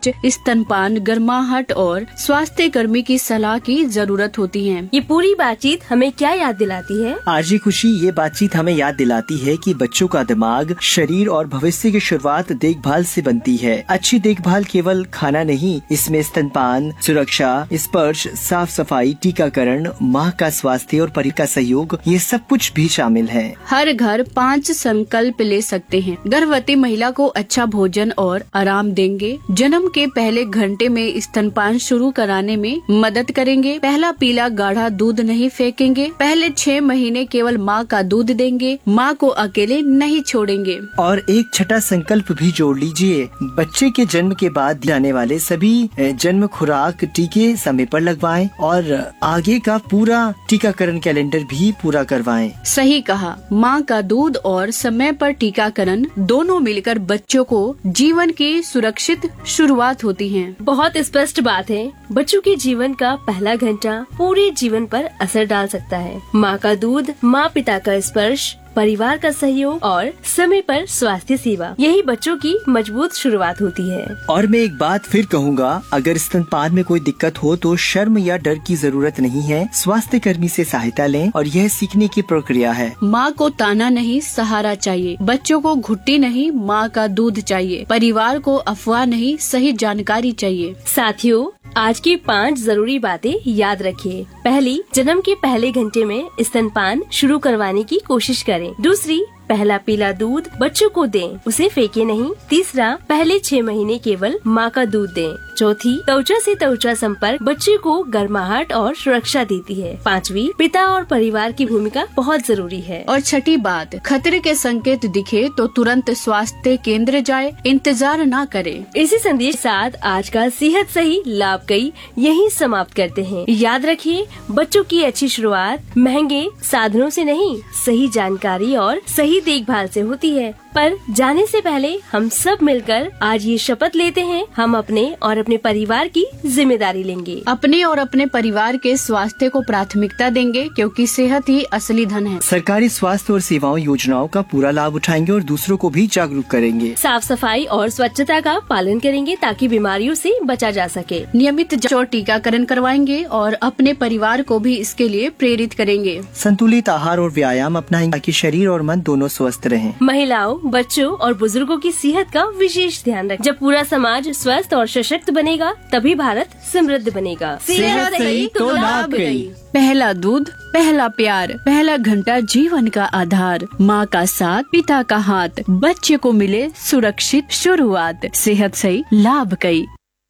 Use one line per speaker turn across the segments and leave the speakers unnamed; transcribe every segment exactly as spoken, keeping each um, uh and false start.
बीच स्तनपान, गर्माहट और स्वास्थ्य कर्मी की सलाह की जरूरत होती है।
ये पूरी बातचीत हमें क्या याद दिलाती है?
आरजी खुशी, ये बातचीत हमें याद दिलाती है कि बच्चों का दिमाग, शरीर और भविष्य की शुरुआत देखभाल से बनती है। अच्छी देखभाल केवल खाना नहीं, इसमें स्तनपान, सुरक्षा, स्पर्श, साफ सफाई, टीकाकरण, माँ का स्वास्थ्य और परिवार का सहयोग, ये सब कुछ भी शामिल है।
हर घर पाँच संकल्प ले सकते हैं। गर्भवती महिला को अच्छा भोजन और आराम देंगे, जन्म के पहले घंटे में स्तनपान शुरू कराने में मदद करेंगे, पहला पीला गाढ़ा दूध नहीं फेंकेंगे, पहले छह महीने केवल माँ का दूध देंगे, माँ को अकेले नहीं छोड़ेंगे।
और एक छठा संकल्प भी जोड़ लीजिए, बच्चे के जन्म के बाद जाने वाले सभी जन्म खुराक टीके समय पर लगवाएं और आगे का पूरा टीकाकरण कैलेंडर भी पूरा करवाएं।
सही कहा, माँ का दूध और समय पर टीकाकरण दोनों मिलकर बच्चों को जीवन की सुरक्षित शुरुआत होती है।
बहुत स्पष्ट बात है, बच्चों के जीवन का पहला घंटा पूरे जीवन पर असर डाल सकता है। माँ का दूध, माँ पिता का स्पर्श, परिवार का सहयोग और समय पर स्वास्थ्य सेवा, यही बच्चों की मजबूत शुरुआत होती है।
और मैं एक बात फिर कहूँगा, अगर स्तनपान में कोई दिक्कत हो तो शर्म या डर की जरूरत नहीं है। स्वास्थ्य कर्मी से सहायता लें और यह सीखने की प्रक्रिया है।
माँ को ताना नहीं, सहारा चाहिए। बच्चों को घुट्टी नहीं, माँ का दूध चाहिए। परिवार को अफवाह नहीं, सही जानकारी चाहिए।
साथियों, आज की पांच जरूरी बातें याद रखिए। पहली, जन्म के पहले घंटे में स्तनपान शुरू करवाने की कोशिश करें। दूसरी, पहला पीला दूध बच्चों को दें, उसे फेंके नहीं। तीसरा, पहले छह महीने केवल माँ का दूध दें। चौथी, त्वचा से त्वचा संपर्क बच्चे को गर्माहट और सुरक्षा देती है। पांचवी, पिता और परिवार की भूमिका बहुत जरूरी है।
और छठी बात, खतरे के संकेत दिखे तो तुरंत स्वास्थ्य केंद्र जाए, इंतजार न करे।
इसी संदेश साथ आज का सेहत सही लाभ कई यही समाप्त करते हैं। याद रखिए, बच्चों की अच्छी शुरुआत महंगे साधनों से नहीं, सही जानकारी और सही देखभाल से होती है। पर जाने से पहले हम सब मिलकर आज ये शपथ लेते हैं, हम अपने और अपने परिवार की जिम्मेदारी लेंगे।
अपने और अपने परिवार के स्वास्थ्य को प्राथमिकता देंगे, क्योंकि सेहत ही असली धन है।
सरकारी स्वास्थ्य और सेवाओं योजनाओं का पूरा लाभ उठाएंगे और दूसरों को भी जागरूक करेंगे।
साफ सफाई और स्वच्छता का पालन करेंगे ताकि बीमारियों से बचा जा सके।
नियमित जांच और टीकाकरण करवाएंगे और अपने परिवार को भी इसके लिए प्रेरित करेंगे।
संतुलित आहार और व्यायाम अपनाएंगे ताकि शरीर और मन दोनों स्वस्थ रहें।
महिलाओं, बच्चों और बुजुर्गों की सेहत का विशेष ध्यान रखें। जब पूरा समाज स्वस्थ और सशक्त बनेगा, तभी भारत समृद्ध बनेगा।
सेहत सही तो लाभ गई। पहला दूध, पहला प्यार, पहला घंटा जीवन का आधार, माँ का साथ, पिता का हाथ, बच्चे को मिले सुरक्षित शुरुआत। सेहत सही लाभ कई।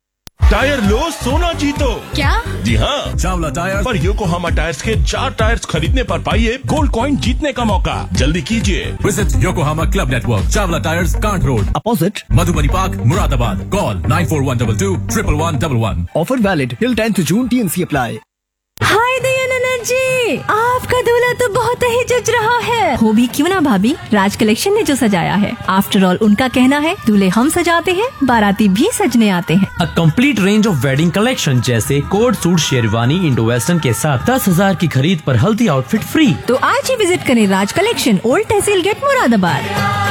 टायर लो, सोना जीतो।
क्या?
जी हाँ, चावला टायर पर योकोहामा टायर्स के चार टायर्स खरीदने पर पाइए गोल्ड कॉइन जीतने का मौका। जल्दी कीजिए।
Visit Yokohama club network, Chawla tyres, can't road, opposite Madhubani park, Moradabad. Call nine four one two to triple one double one.
Offer valid till tenth June, T N C apply.
हाय दयानंद जी, आपका दूल्हा तो बहुत ही जच रहा है। हो भी क्यों ना भाभी, राज कलेक्शन ने जो सजाया है। आफ्टर ऑल उनका कहना है दूल्हे हम सजाते हैं, बाराती भी सजने आते हैं।
A complete range of wedding collection जैसे coat suit, sherwani, Indo western के साथ दस हजार की खरीद पर हल्दी आउटफिट फ्री।
तो आज ही विजिट करें राज कलेक्शन, ओल्ड तहसील गेट, मुरादाबाद।